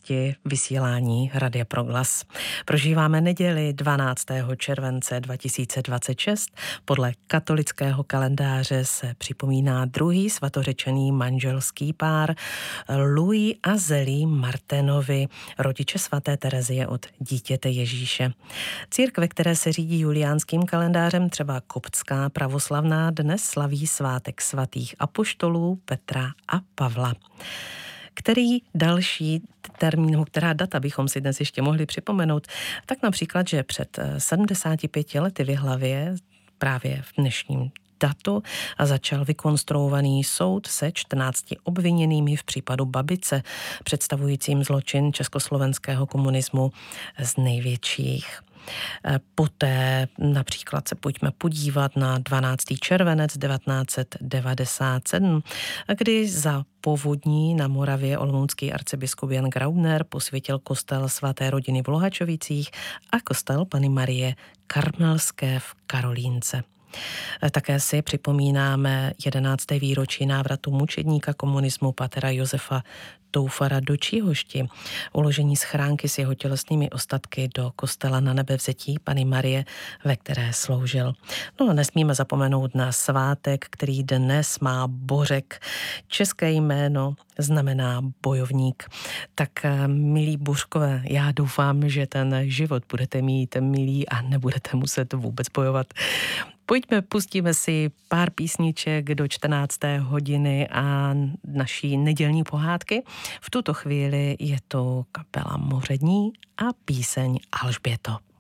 hosti vysílání Radia Proglas. Prožíváme neděli 12. července 2026. Podle katolického kalendáře se připomíná druhý svatořečený manželský pár Louis a Zélie Martinovi, rodiče svaté Terezie od dítěte Ježíše. Církve, které se řídí juliánským kalendářem, třeba koptská pravoslavná, dnes slaví svátek svatých apoštolů Petra a Pavla. Který další termín, která data bychom si dnes ještě mohli připomenout, tak například, že před 75 lety v Jihlavě právě v dnešním datu a začal vykonstruovaný soud se 14 obviněnými v případu Babice, představujícím zločin československého komunismu z největších. Poté například se pojďme podívat na 12. červenec 1997, kdy za povodní na Moravě olomoucký arcibiskup Jan Graubner posvětil kostel svaté rodiny v Lohačovicích a kostel Panny Marie Karmelské v Karolínce. Také si připomínáme 11. výročí návratu mučedníka komunismu patera Josefa Toufara do Číhošti, uložení schránky s jeho tělesnými ostatky do kostela Na Nebevzetí Panny Marie, ve které sloužil. No a nesmíme zapomenout na svátek, který dnes má Bořek. České jméno znamená bojovník. Tak milí Bořkové, já doufám, že ten život budete mít milý a nebudete muset vůbec bojovat. Pustíme si pár písniček do 14. hodiny a naší nedělní pohádky. V tuto chvíli je to kapela Mořední a píseň Alžběto.